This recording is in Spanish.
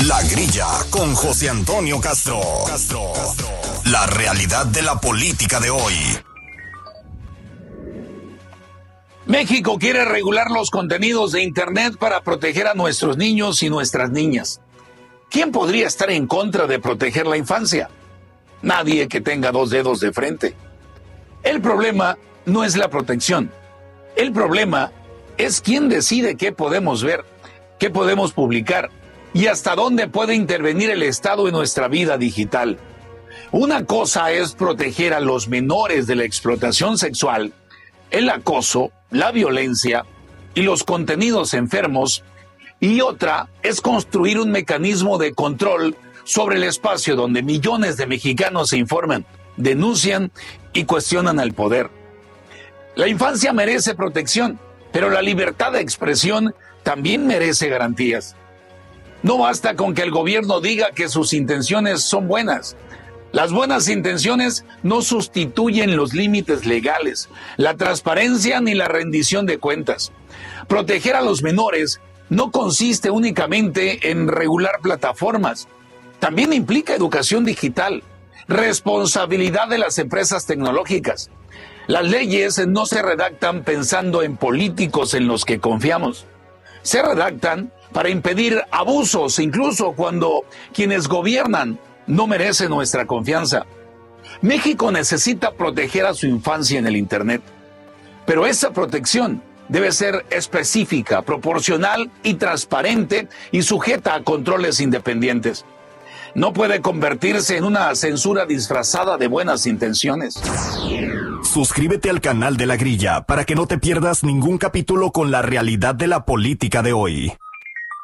La Grilla con José Antonio Castro. La realidad de la política de hoy. México quiere regular los contenidos de Internet para proteger a nuestros niños y nuestras niñas. ¿Quién podría estar en contra de proteger la infancia? Nadie que tenga dos dedos de frente. El problema no es la protección. El problema es quién decide qué podemos ver, qué podemos publicar y hasta dónde puede intervenir el Estado en nuestra vida digital. Una cosa es proteger a los menores de la explotación sexual, el acoso, la violencia y los contenidos enfermos, y otra es construir un mecanismo de control sobre el espacio donde millones de mexicanos se informan, denuncian y cuestionan al poder. La infancia merece protección, pero la libertad de expresión también merece garantías. No basta con que el gobierno diga que sus intenciones son buenas. Las buenas intenciones no sustituyen los límites legales, la transparencia ni la rendición de cuentas. Proteger a los menores no consiste únicamente en regular plataformas. También implica educación digital, responsabilidad de las empresas tecnológicas. Las leyes no se redactan pensando en políticos en los que confiamos. Se redactan para impedir abusos, incluso cuando quienes gobiernan no merecen nuestra confianza. México necesita proteger a su infancia en el Internet, pero esa protección debe ser específica, proporcional y transparente y sujeta a controles independientes. No puede convertirse en una censura disfrazada de buenas intenciones. Suscríbete al canal de La Grilla para que no te pierdas ningún capítulo con la realidad de la política de hoy.